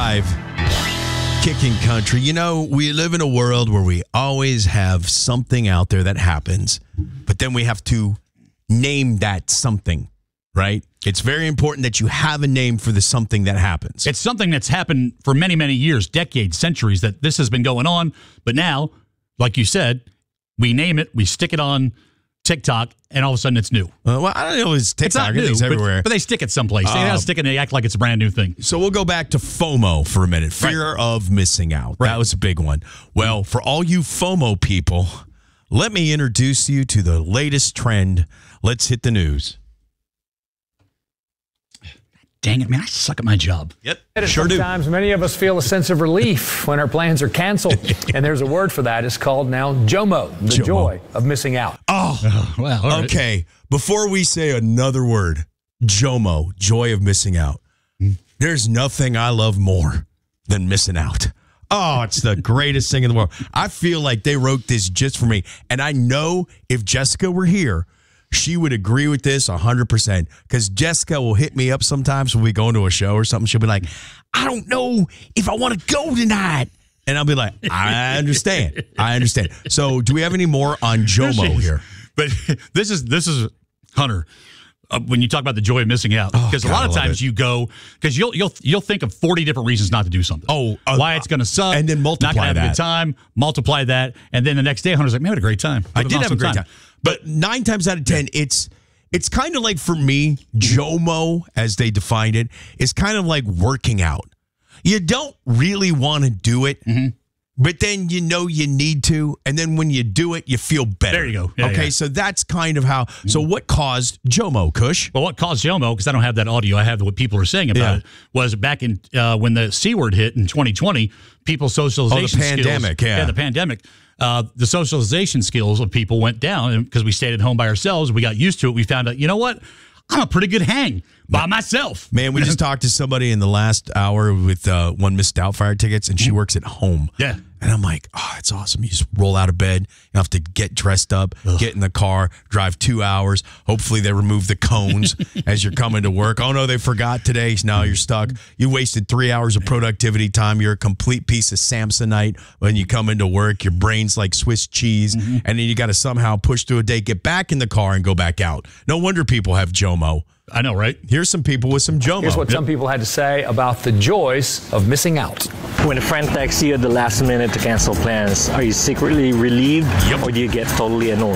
5, Kicking Country. You know, we live in a world where we always have something out there that happens, but then we have to name that something, right? It's very important that you have a name for the something that happens. It's something that's happened for many, many years, decades, centuries, that this has been going on. But now, like you said, we name it, we stick it on TikTok, and all of a sudden it's new. Well, I don't know. It's TikTok. It's not new, it's everywhere. but they stick it someplace. They gotta stick it and they act like it's a brand new thing. So we'll go back to FOMO for a minute. Fear of missing out. Right. That was a big one. Well, for all you FOMO people, let me introduce you to the latest trend. Let's hit the news. Dang it, man, I suck at my job. Yep, sure do. Sometimes many of us feel a sense of relief when our plans are canceled. And there's a word for that. It's called now JOMO, the joy of missing out. Oh, well, all right. Okay. Before we say another word, JOMO, joy of missing out. There's nothing I love more than missing out. Oh, it's the greatest thing in the world. I feel like they wrote this just for me. And I know if Jessica were here, she would agree with this 100%, because Jessica will hit me up sometimes when we go into a show or something. She'll be like, I don't know if I want to go tonight. And I'll be like, I understand. I understand. So do we have any more on JOMO here? But this is Hunter. When you talk about the joy of missing out, because a lot of times you go, because you'll think of 40 different reasons not to do something. Why it's going to suck, and then multiply not gonna have that. A good time, multiply that, and then the next day Hunter's like, man, I had a great time. I did have a great time. But 9 times out of 10, it's kind of like, for me, JOMO, as they defined it, is kind of like working out. You don't really want to do it, but then you know you need to, and then when you do it, you feel better. There you go. Yeah, okay, so that's kind of how. So what caused JOMO, Kush? Well, what caused JOMO, because I don't have that audio, I have what people are saying about it, was back in when the C word hit in 2020, people's socialization skills. The pandemic, Yeah, the pandemic. The socialization skills of people went down because we stayed at home by ourselves. We got used to it. We found out, you know what? I'm a pretty good hang by myself. Man, we just talked to somebody in the last hour with one Miss Doubtfire tickets, and she works at home. Yeah. And I'm like, oh, it's awesome. You just roll out of bed. You don't have to get dressed up, get in the car, drive 2 hours. Hopefully they remove the cones as you're coming to work. Oh, no, they forgot today. Now you're stuck. You wasted 3 hours of productivity time. You're a complete piece of Samsonite when you come into work. Your brain's like Swiss cheese. And then you got to somehow push through a day, get back in the car, and go back out. No wonder people have JOMO. I know, right? Here's some people with some JOMO. Here's what some people had to say about the joys of missing out. When a friend texts you at the last minute to cancel plans, are you secretly relieved, or do you get totally annoyed?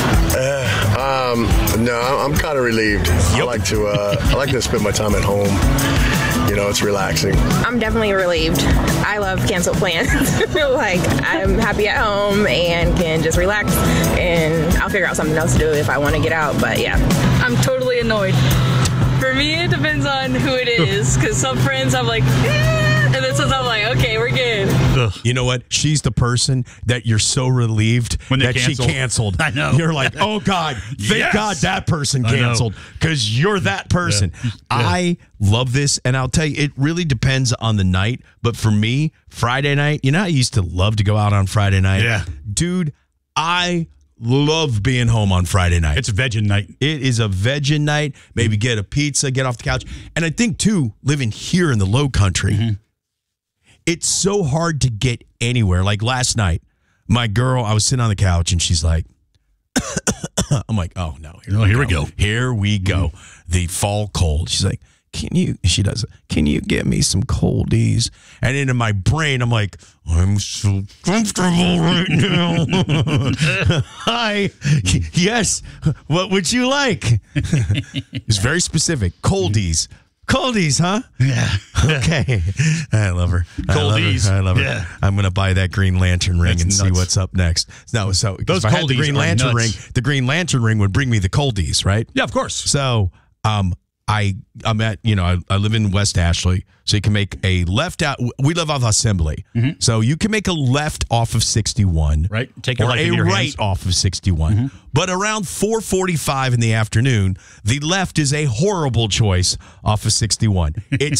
No, I'm kind of relieved. I like to spend my time at home. You know, it's relaxing. I'm definitely relieved. I love canceled plans. Like, I'm happy at home and can just relax, and I'll figure out something else to do if I want to get out. But yeah, I'm totally annoyed. For me, it depends on who it is, because some friends I'm like, and then sometimes I'm like, okay, we're good. You know what? She's the person that you're so relieved that she canceled. I know. You're like, oh, God, thank God that person canceled, because you're that person. Yeah. I love this, and I'll tell you, it really depends on the night. But for me, Friday night, you know, I used to love to go out on Friday night. Yeah. Dude, I love being home on Friday night. It's a veggin' night. It is a veggin' night. Maybe get a pizza, get off the couch. And I think, too, living here in the Low Country, it's so hard to get anywhere. Like last night, my girl, I was sitting on the couch, and she's like, I'm like, oh, no. Here we go. Here we go. The fall cold. She's like, can you get me some coldies? And then in my brain, I'm like, I'm so comfortable right now. Hi. Yes. What would you like? It's very specific. Coldies. Coldies, huh? Yeah. Okay. I love her. Coldies. I love her. Yeah. I'm going to buy that Green Lantern ring and see what's up next. No, so those if I had the Coldies Green Lantern ring, the Green Lantern ring would bring me the coldies, right? Yeah, of course. So, I'm at, I live in West Ashley, so you can make a left out. We live off Assembly. So you can make a left off of 61. Right. Take your or life a into your right hands. off of 61. But around 4:45 in the afternoon, the left is a horrible choice off of 61. It's